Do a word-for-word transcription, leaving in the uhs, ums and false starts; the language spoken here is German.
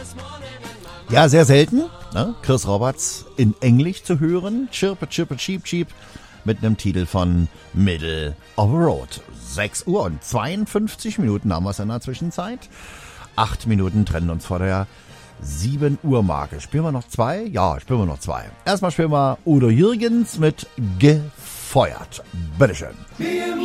Ja, sehr selten. Ne? Chris Roberts in Englisch zu hören. Chirpe, chirpe, cheep, cheep. Mit einem Titel von Middle of the Road. sechs Uhr und zweiundfünfzig Minuten haben wir es in der Zwischenzeit. Acht Minuten trennen uns vor der sieben Uhr Marke. Spielen wir noch zwei? Ja, spielen wir noch zwei. Erstmal spielen wir Udo Jürgens mit Gefeuert. Bitteschön.